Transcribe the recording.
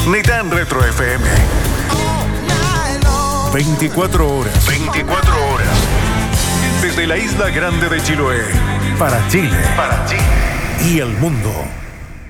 ni tan retro FM. 24 horas. 24 horas. Desde la isla grande de Chiloé. Para Chile. Y el mundo.